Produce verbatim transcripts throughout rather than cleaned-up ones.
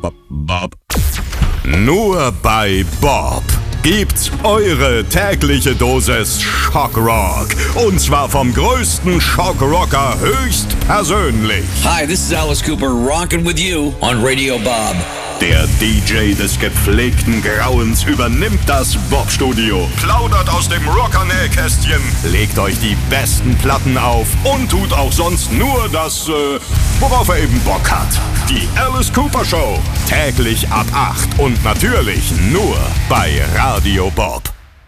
Bob, Bob. Nur bei Bob gibt's eure tägliche Dosis Schockrock. Und zwar vom größten Schockrocker höchstpersönlich. Hi, this is Alice Cooper, rockin' with you on Radio Bob. Der D J des gepflegten Grauens übernimmt das Bob-Studio, plaudert aus dem Rocker-Nähkästchen, legt euch die besten Platten auf und tut auch sonst nur das, äh, worauf er eben Bock hat. Die Alice Cooper Show, täglich ab acht und natürlich nur bei Radio Bob.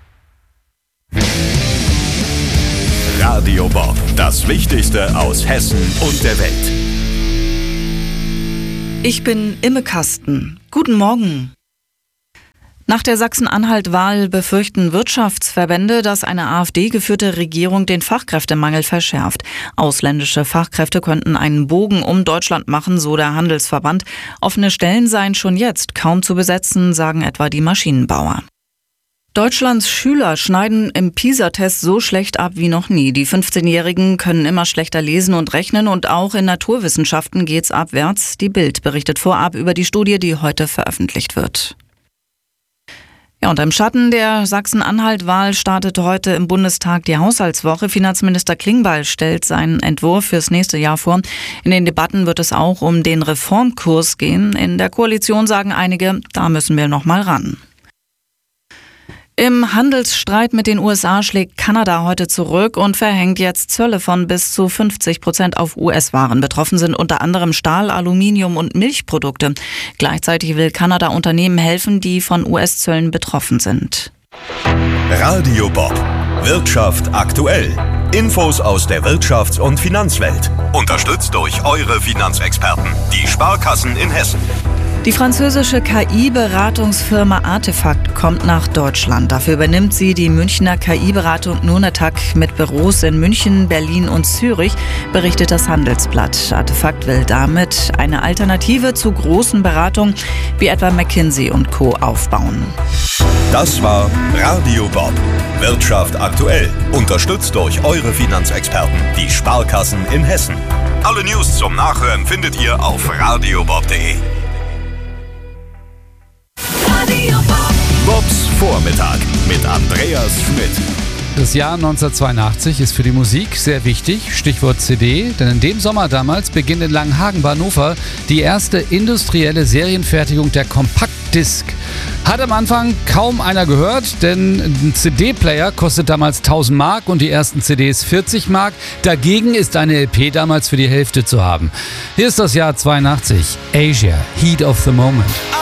Radio Bob, das Wichtigste aus Hessen und der Welt. Ich bin Imme Kasten. Guten Morgen. Nach der Sachsen-Anhalt-Wahl befürchten Wirtschaftsverbände, dass eine AfD-geführte Regierung den Fachkräftemangel verschärft. Ausländische Fachkräfte könnten einen Bogen um Deutschland machen, so der Handelsverband. Offene Stellen seien schon jetzt kaum zu besetzen, sagen etwa die Maschinenbauer. Deutschlands Schüler schneiden im PISA-Test so schlecht ab wie noch nie. Die fünfzehnjährigen können immer schlechter lesen und rechnen und auch in Naturwissenschaften geht's abwärts. Die Bild berichtet vorab über die Studie, die heute veröffentlicht wird. Ja, und im Schatten der Sachsen-Anhalt-Wahl startet heute im Bundestag die Haushaltswoche. Finanzminister Klingbeil stellt seinen Entwurf fürs nächste Jahr vor. In den Debatten wird es auch um den Reformkurs gehen. In der Koalition sagen einige, da müssen wir noch mal ran. Im Handelsstreit mit den U S A schlägt Kanada heute zurück und verhängt jetzt Zölle von bis zu fünfzig Prozent auf U S-Waren. Betroffen sind unter anderem Stahl, Aluminium und Milchprodukte. Gleichzeitig will Kanada Unternehmen helfen, die von U S-Zöllen betroffen sind. Radio Bob. Wirtschaft aktuell. Infos aus der Wirtschafts- und Finanzwelt. Unterstützt durch eure Finanzexperten, die Sparkassen in Hessen. Die französische K I-Beratungsfirma Artefakt kommt nach Deutschland. Dafür übernimmt sie die Münchner K I-Beratung Nunatak mit Büros in München, Berlin und Zürich, berichtet das Handelsblatt. Artefakt will damit eine Alternative zu großen Beratungen wie etwa McKinsey und Co. aufbauen. Das war Radio Bob. Wirtschaft aktuell. Unterstützt durch eure Finanzexperten, die Sparkassen in Hessen. Alle News zum Nachhören findet ihr auf radiobob punkt de. Bobs Vormittag mit Andreas Schmidt. Das Jahr neunzehnhundertzweiundachtzig ist für die Musik sehr wichtig, Stichwort C D, denn in dem Sommer damals beginnt in Langenhagen bei Hannover die erste industrielle Serienfertigung der Kompaktdisk. Hat am Anfang kaum einer gehört, denn ein C D-Player kostet damals tausend Mark und die ersten C Ds vierzig Mark. Dagegen ist eine L P damals für die Hälfte zu haben. Hier ist das Jahr zweiundachtzig, Asia, Heat of the Moment.